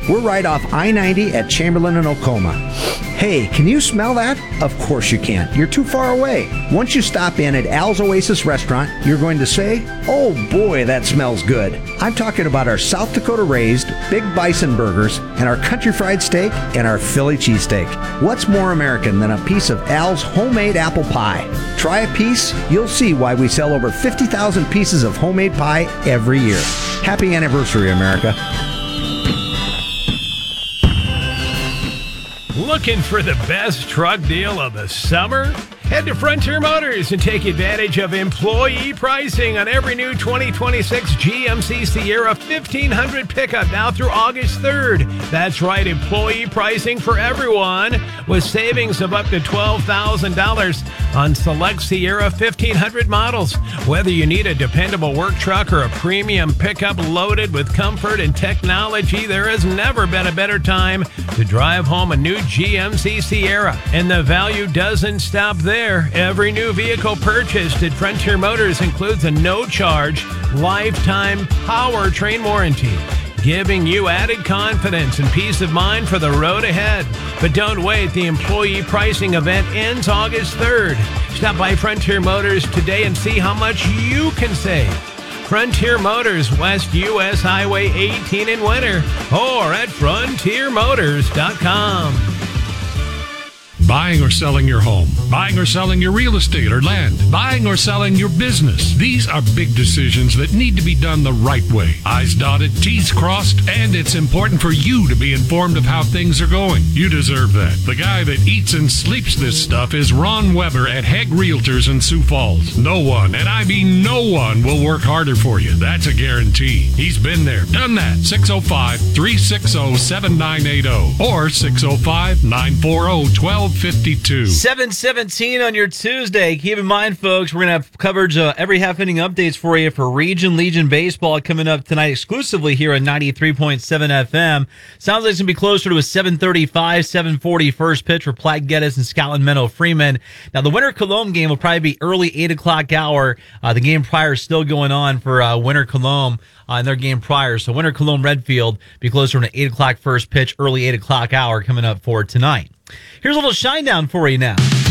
We're right off I-90 at Chamberlain and Oklahoma. Hey, can you smell that? Of course you can't. You're too far away. Once you stop in at Al's Oasis Restaurant, you're going to say, oh boy, that smells good. I'm talking about our South Dakota raised Big Bison burgers and our country fried steak and our Philly cheesesteak. What's more American than a piece of Al's homemade apple pie? Try a piece, you'll see why we sell over 50,000 pieces of homemade pie every year. Happy anniversary, America. Looking for the best truck deal of the summer? Head to Frontier Motors and take advantage of employee pricing on every new 2026 GMC Sierra 1500 pickup now through August 3rd. That's right, employee pricing for everyone with savings of up to $12,000 on select Sierra 1500 models. Whether you need a dependable work truck or a premium pickup loaded with comfort and technology, there has never been a better time to drive home a new GMC Sierra. And the value doesn't stop there. Every new vehicle purchased at Frontier Motors includes a no-charge, lifetime powertrain warranty, giving you added confidence and peace of mind for the road ahead. But don't wait. The employee pricing event ends August 3rd. Stop by Frontier Motors today and see how much you can save. Frontier Motors, West US Highway 18 in Winter, or at frontiermotors.com. Buying or selling your home, buying or selling your real estate or land, buying or selling your business. These are big decisions that need to be done the right way. I's dotted, T's crossed, and it's important for you to be informed of how things are going. You deserve that. The guy that eats and sleeps this stuff is Ron Weber at Hegg Realtors in Sioux Falls. No one, and I mean no one, will work harder for you. That's a guarantee. He's been there, done that. 605-360-7980 or 605-940-1252. 7:17 on your Tuesday. Keep in mind, folks, we're going to have coverage every half-inning updates for you for Region Legion Baseball coming up tonight exclusively here on 93.7 FM. Sounds like it's going to be closer to a 7:35, 7:40 first pitch for Platte Geddes and Scotland Meadow Freeman. Now, the Winter Cologne game will probably be early 8 o'clock hour. The game prior is still going on for Winter Cologne in their game prior. So Winter Cologne Redfield be closer to an 8 o'clock first pitch, early 8 o'clock hour coming up for tonight. Here's a little Shinedown for you now.